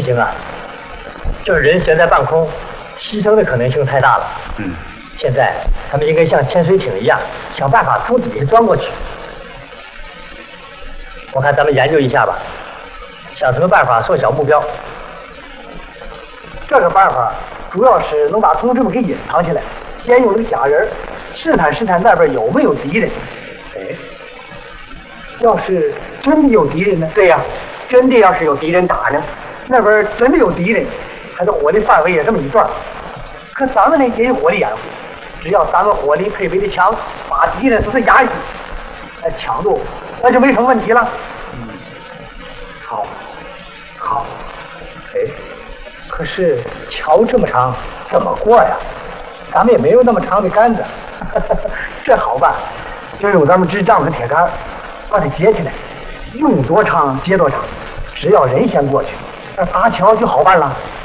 行啊，就是人悬在半空，牺牲的可能性太大了。现在他们应该像潜水艇一样，想办法从底下钻过去。我看咱们研究一下吧，想什么办法缩小目标。 这个办法主要是能把同志们给隐藏起来，先用这个假人试探试探那边有没有敌人。要是真的有敌人呢？对呀，真的要是有敌人打呢，那边真的有敌人，他的火力范围也这么一转。可咱们呢也有火力掩护，只要咱们火力配备的枪把敌人都是压下去，强度那就没什么问题了。好。可是桥这么长，怎么过呀？咱们也没有那么长的杆子。这好办，就用咱们支杖和铁杆把它接起来，用多长接多长，只要人先过去，那搭桥就好办了。